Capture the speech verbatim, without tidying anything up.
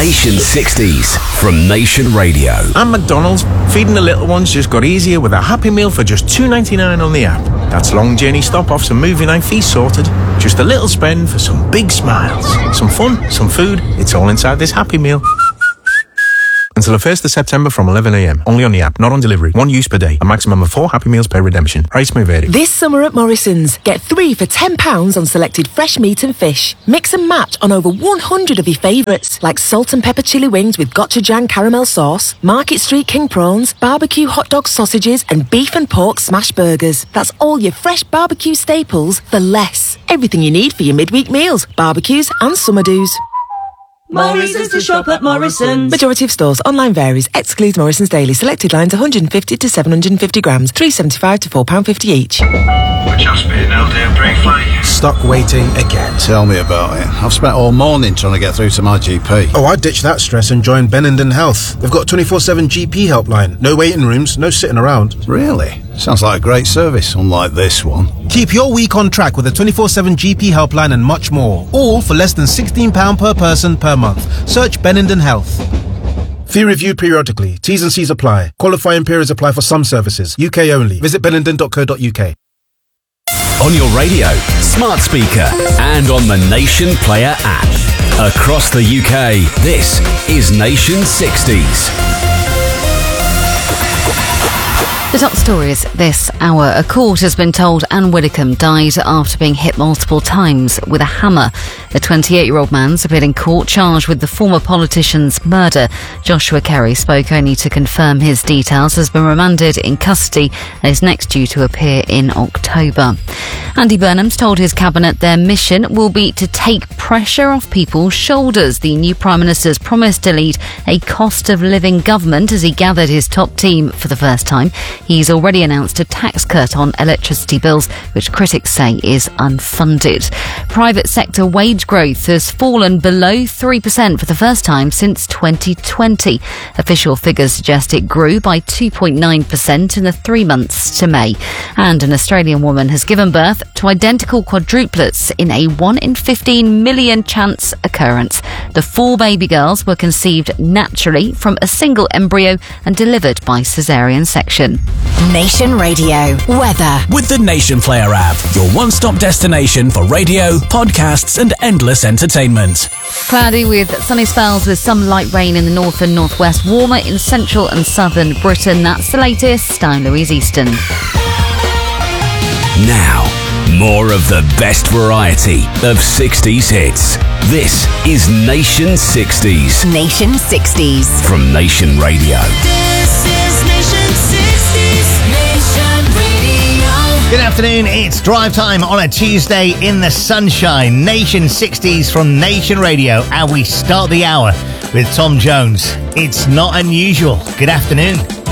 Nation sixties from Nation Radio. And McDonald's, feeding the little ones just got easier with a Happy Meal for just two ninety-nine on the app. That's long journey stop-offs and movie night fees sorted. Just a little spend for some big smiles. Some fun, some food, it's all inside this Happy Meal. Until the first of September from eleven a m. Only on the app, not on delivery. One use per day. A maximum of four Happy Meals per redemption. Price may vary. This summer at Morrison's, get three for ten pounds on selected fresh meat and fish. Mix and match on over one hundred of your favourites, like salt and pepper chili wings with gochujang caramel sauce, Market Street king prawns, barbecue hot dog sausages, and beef and pork smash burgers. That's all your fresh barbecue staples for less. Everything you need for your midweek meals, barbecues and summer do's. Morrison's to shop at Morrison's. Majority of stores. Online varies. Excludes Morrison's Daily. Selected lines one hundred fifty to seven hundred fifty grams. three pounds seventy-five to four pounds fifty each. We're just being held here briefly. Stuck waiting again. Tell me about it. I've spent all morning trying to get through to my G P. Oh, I ditched that stress and joined Benenden Health. They've got a twenty-four seven G P helpline. No waiting rooms, no sitting around. Really? Sounds like a great service, unlike this one. Keep your week on track with a twenty-four seven G P helpline and much more. All for less than sixteen pounds per person per month. Search Benenden Health. Fee reviewed periodically. T's and C's apply. Qualifying periods apply for some services. U K only. Visit benenden dot co dot U K. On your radio, smart speaker, and on the Nation Player app. Across the U K, this is Nation sixties. The top stories this hour. A court has been told Anne Widdecombe died after being hit multiple times with a hammer. The twenty-eight-year-old man's appeared in court charged with the former politician's murder. Joshua Kerry spoke only to confirm his details, has been remanded in custody and is next due to appear in October. Andy Burnham's told his cabinet their mission will be to take pressure off people's shoulders. The new Prime Minister's promised to lead a cost of living government as he gathered his top team for the first time. He's already announced a tax cut on electricity bills, which critics say is unfunded. Private sector wage growth has fallen below three percent for the first time since twenty twenty. Official figures suggest it grew by two point nine percent in the three months to May. And an Australian woman has given birth to identical quadruplets in a one in fifteen million chance occurrence. The four baby girls were conceived naturally from a single embryo and delivered by caesarean section. Nation Radio weather with the Nation Player app, your one-stop destination for radio, podcasts and endless entertainment. Cloudy with sunny spells with some light rain in the north and northwest, warmer in central and southern Britain. That's the latest. I'm Louise Easton. Now, more of the best variety of sixties hits. This is Nation sixties. Nation sixties from Nation Radio. This is Nation sixties, Nation Radio. Good afternoon, it's drive time on a Tuesday in the sunshine. Nation sixties from Nation Radio, and we start the hour with Tom Jones. It's not unusual. Good afternoon.